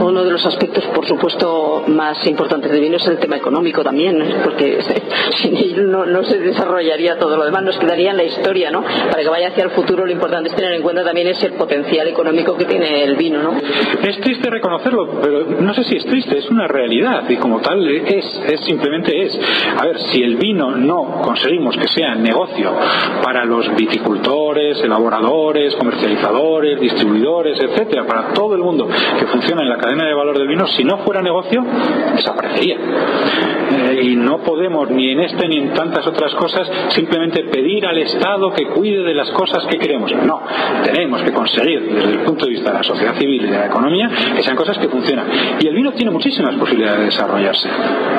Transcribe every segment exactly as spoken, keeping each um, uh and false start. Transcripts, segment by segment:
uno de los aspectos, por supuesto, más importantes del vino es el tema económico también, ¿eh? Porque sin él no, no se desarrollaría todo lo demás, nos quedaría en la historia, ¿no? Para que vaya hacia el futuro, lo importante es tener en cuenta también ese potencial económico que tiene el vino, ¿no? Es triste reconocerlo, pero no sé si es triste, es una realidad y como tal es, es simplemente es. A ver, si el vino no conseguimos que sea negocio para los viticultores, elaboradores, comercializadores, distribuidores, etcétera, para todo el mundo que funciona en la cadena de valor del vino, si no fuera negocio, desaparecería. Eh, y no podemos, ni en este ni en tantas otras cosas, simplemente pedir al Estado que cuide de las cosas que queremos. No, tenemos que conseguir, desde el punto de vista de la sociedad civil y de la economía, que sean cosas que funcionan. Y el vino tiene muchísimas posibilidades de desarrollarse.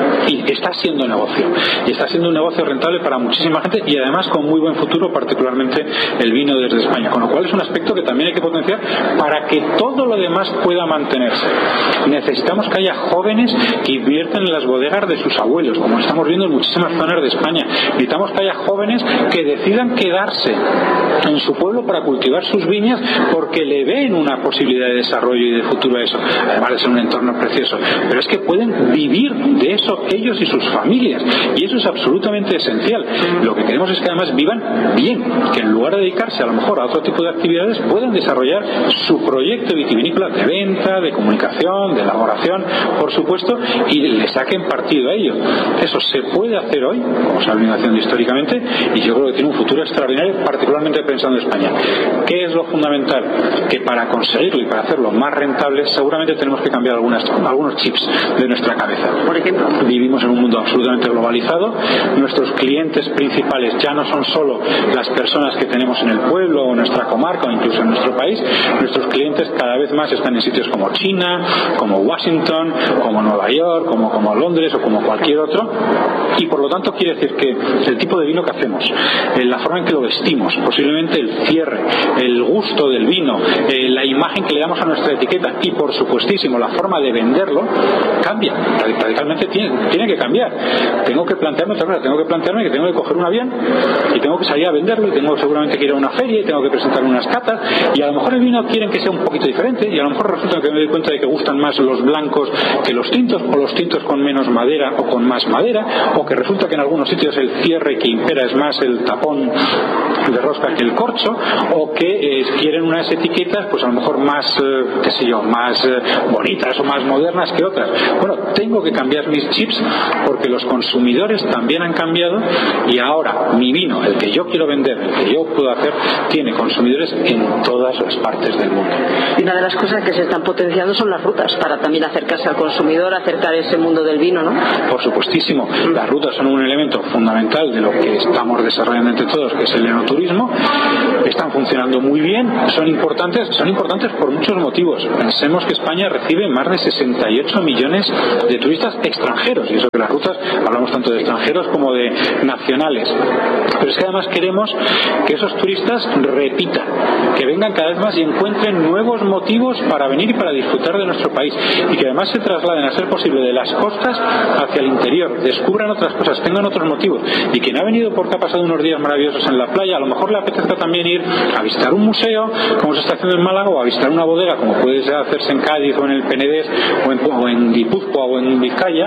Y está siendo negocio. Y está siendo un negocio rentable para muchísima gente y además con muy buen futuro, particularmente el vino desde España. Con lo cual es un aspecto que también hay que potenciar para que todo lo demás pueda mantenerse. Necesitamos que haya jóvenes que inviertan en las bodegas de sus abuelos, como estamos viendo en muchísimas zonas de España. Necesitamos que haya jóvenes que decidan quedarse en su pueblo para cultivar sus viñas porque le ven una posibilidad de desarrollo y de futuro a eso, además de ser un entorno precioso. Pero es que pueden vivir de eso ellos y sus familias, y eso es absolutamente esencial. Lo que queremos es que además vivan bien, que en lugar de dedicarse a lo mejor a otro tipo de actividades puedan desarrollar su proyecto vitivinícola de venta, de comunicación, de elaboración, por supuesto, y le saquen partido a ello. Eso se puede hacer hoy, como se ha venido haciendo históricamente, y yo creo que tiene un futuro extraordinario, particularmente pensando en España. ¿Qué es lo fundamental? Que para conseguirlo y para hacerlo más rentable, seguramente tenemos que cambiar algunas, algunos chips de nuestra cabeza. Por ejemplo, vivimos en un mundo absolutamente globalizado. Nuestros clientes principales ya no son solo las personas que tenemos en el pueblo o en nuestra comarca o incluso en nuestro país. Nuestros clientes cada vez más están en sitios como China, como Washington, como Nueva York, como, como Londres o como cualquier otro, y por lo tanto quiere decir que el tipo de vino que hacemos, la forma en que lo vestimos, posiblemente el cierre, el gusto del vino, eh, la imagen que le damos a nuestra etiqueta y por supuestísimo la forma de venderlo cambia, radicalmente tiene, tiene que cambiar. Tengo que plantearme otra cosa, tengo que plantearme que tengo que coger un avión y tengo que salir a venderlo y tengo seguramente que ir a una feria y tengo que presentar unas catas, y a lo mejor el vino quieren que sea un poquito diferente y a lo mejor resulta que me doy cuenta de que gustan más los blancos que los tintos, o los tintos con menos madera o con más madera, o que resulta que en algunos sitios el cierre que impera es más el tapón de rosca que el corcho, o que eh, quieren unas etiquetas pues a lo mejor más eh, qué sé yo, más eh, bonitas o más modernas que otras. Bueno, tengo que cambiar mis chips porque los consumidores también han cambiado, y ahora mi vino, el que yo quiero vender, el que yo puedo hacer, tiene consumidores en todas las partes del mundo. Y una de las cosas que se están potenciando son las rutas, para también acercarse al consumidor, acercar ese mundo del vino, ¿no? Por supuestísimo. Las rutas son un elemento fundamental de lo que estamos desarrollando entre todos, que es el enoturismo. Están funcionando muy bien, son importantes, son importantes por muchos motivos. Pensemos que España recibe más de sesenta y ocho millones de turistas extranjeros, y eso que las rutas hablamos tanto de extranjeros como de nacionales. Pero es que además queremos que esos turistas repitan, que vengan cada vez más y encuentren nuevos motivos para venir y para disfrutar de nuestro país, y que además se trasladen a ser posible de las costas hacia el interior, descubran otras cosas, tengan otros motivos, y quien ha venido porque ha pasado unos días maravillosos en la playa, a lo mejor le apetezca también ir a visitar un museo como se está haciendo en Málaga, o a visitar una bodega como puede hacerse en Cádiz o en el Penedés o en, o en Guipúzcoa o en Vizcaya,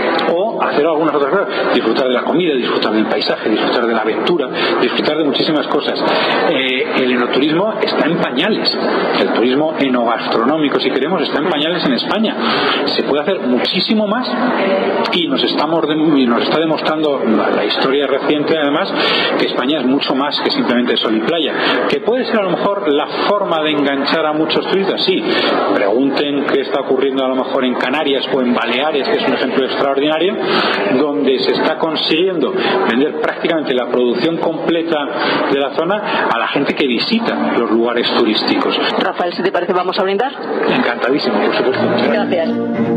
o hacer algunas otras cosas, disfrutar de la comida, disfrutar del paisaje, disfrutar de la aventura, disfrutar de muchísimas cosas. Eh, el enoturismo está en pañales, el turismo enogastronómico, si queremos, está en pañales en España. Se puede hacer muchísimo más, y nos estamos de, y nos está demostrando la, la historia reciente además que España es mucho más que simplemente sol y playa, que puede ser a lo mejor la forma de enganchar a muchos turistas. Sí, pregunten qué está ocurriendo a lo mejor en Canarias o en Baleares, que es un ejemplo extraordinario, donde se está consiguiendo vender prácticamente la producción completa de la zona a la gente que visita los lugares turísticos. Rafael, si te parece, vamos a brindar. Encantadísimo, por supuesto. Gracias.